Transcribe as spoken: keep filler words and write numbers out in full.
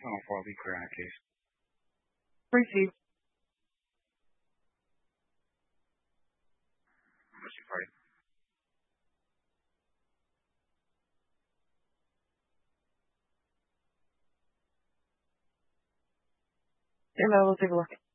Oh, for all be clear in that case. Receive. Mercy party. And I will take a look.